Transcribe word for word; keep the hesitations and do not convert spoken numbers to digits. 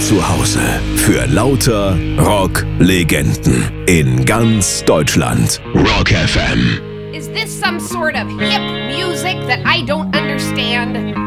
zu Hause für lauter Rock-Legenden in ganz Deutschland. Rock F M. Is this some sort of hip music that I don't understand?